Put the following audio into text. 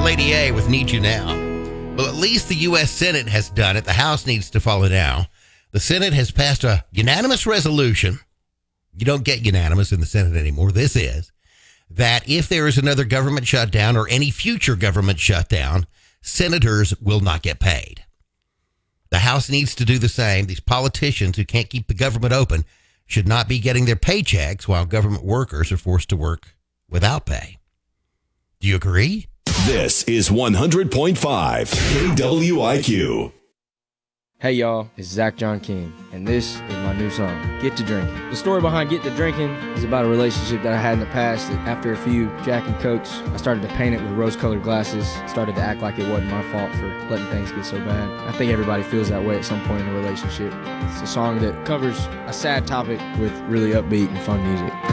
Lady A with Need You Now. Well, at least the U.S. Senate has done it. The House needs to follow now. The Senate has passed a unanimous resolution. You don't get unanimous in the Senate anymore. This is that if there is another government shutdown or any future government shutdown, senators will not get paid. The House needs to do the same. These politicians who can't keep the government open should not be getting their paychecks while government workers are forced to work without pay. Do you agree? This is 100.5 KWIQ. Hey y'all, it's Zach John King, and this is my new song, Get to Drinking. The story behind Get to Drinking is about a relationship that I had in the past that after a few Jack and Cokes, I started to paint it with rose-colored glasses, started to act like it wasn't my fault for letting things get so bad. I think everybody feels that way at some point in a relationship. It's a song that covers a sad topic with really upbeat and fun music.